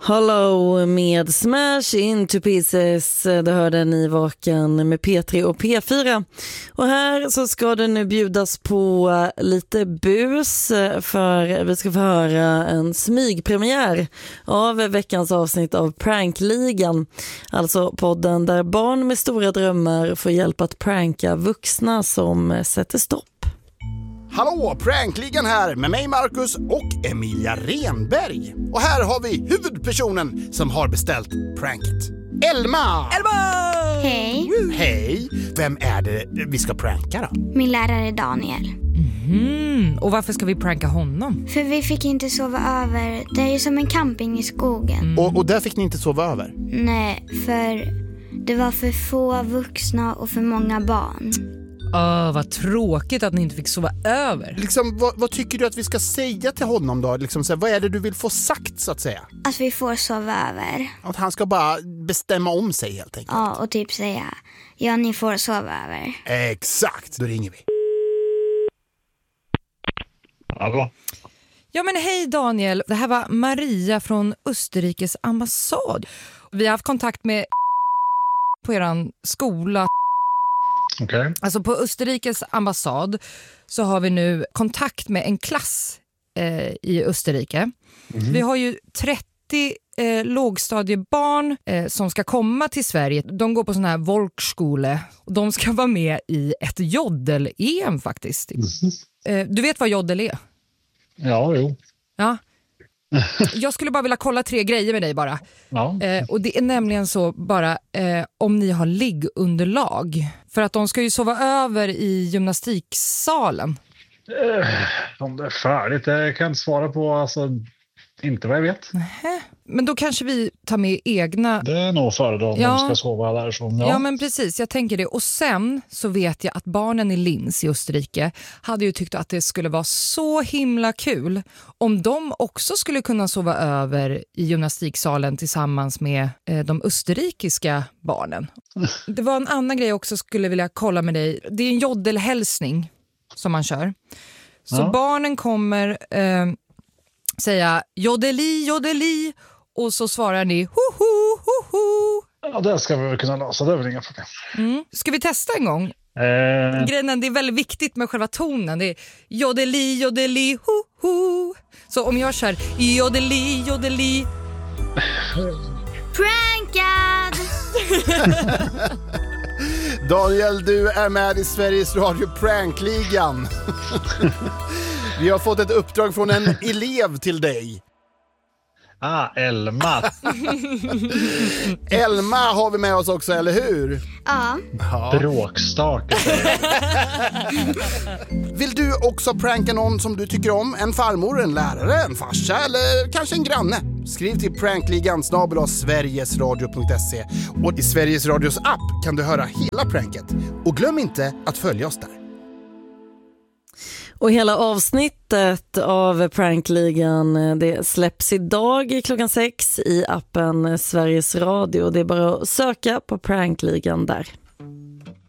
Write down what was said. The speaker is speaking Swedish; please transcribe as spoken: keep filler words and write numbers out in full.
Hello med Smash Into Pieces. Det hörde ni Vaken med P tre och P fyra. Och här så ska det nu bjudas på lite bus, för vi ska få höra en smygpremiär av veckans avsnitt av Prankligan. Alltså podden där barn med stora drömmar får hjälp att pranka vuxna som sätter stopp. Hallå, Prankligan här med mig Marcus och Emilia Renberg. Och här har vi huvudpersonen som har beställt pranket. Elma! Elma! Hej. Hej. Vem är det vi ska pranka då? Min lärare Daniel. Mm. Och varför ska vi pranka honom? För vi fick inte sova över. Det är ju som en camping i skogen. Mm. Och, och där fick ni inte sova över? Nej, för det var för få vuxna och för många barn. Åh, vad tråkigt att ni inte fick sova över. Liksom, vad, vad tycker du att vi ska säga till honom då? Liksom, så här, vad är det du vill få sagt så att säga? Att vi får sova över. Att han ska bara bestämma om sig helt enkelt. Ja, och typ säga, ja ni får sova över. Exakt, då ringer vi. Hallå? Ja men hej Daniel, det här var Maria från Österrikes ambassad. Vi har haft kontakt med på eran skola. Okay. Alltså på Österrikes ambassad så har vi nu kontakt med en klass eh, i Österrike. Mm. Vi har ju trettio eh, lågstadiebarn eh, som ska komma till Sverige. De går på sån här Volksskole och de ska vara med i ett joddel-E M faktiskt. Mm. Eh, du vet vad joddel är? Ja, jo. Ja. Jag skulle bara vilja kolla tre grejer med dig bara. Ja. Eh, och det är nämligen så bara eh, om ni har liggunderlag. För att de ska ju sova över i gymnastiksalen. Eh, om det är färdigt, det kan jag inte svara på. Alltså, inte vad jag vet. Nähä. Men då kanske vi tar med egna... Det är nog före då om ja. de ska sova därifrån. Ja. ja, men precis. Jag tänker det. Och sen så vet jag att barnen i Linz i Österrike hade ju tyckt att det skulle vara så himla kul om de också skulle kunna sova över i gymnastiksalen tillsammans med eh, de österrikiska barnen. Det var en annan grej jag också skulle vilja kolla med dig. Det är en joddelhälsning som man kör. Så ja. barnen kommer eh, säga jodeli, jodeli. Och så svarar ni ho ho ho ho. Ja, det ska vi väl kunna lösa, det är väl inga problem. Mm. Ska vi testa en gång? Eh. Grejen, det är väldigt viktigt med själva tonen. Det är jodeli, jodeli, ho ho. Så om jag kör jodeli, jodeli. Prankad! Daniel, du är med i Sveriges Radio Prankligan. Vi har fått ett uppdrag från en elev till dig. Ah, Elma. Elma har vi med oss också, eller hur? Ja. Ja. Bråkstart. Vill du också pranka någon som du tycker om? En farmor, en lärare, en farsa eller kanske en granne? Skriv till prankligan snabel-a sverigesradio punkt se. Och i Sveriges Radios app kan du höra hela pranket. Och glöm inte att följa oss där. Och hela avsnittet av Prankligan det släpps idag klockan sex i appen Sveriges Radio. Det är bara att söka på Prankligan där.